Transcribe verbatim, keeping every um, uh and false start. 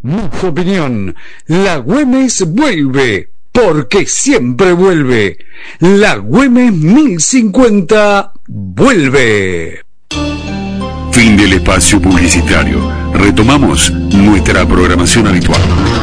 Más opinión. La Güemes vuelve, porque siempre vuelve. La Güemes mil cincuenta vuelve. Fin del espacio publicitario. Retomamos nuestra programación habitual.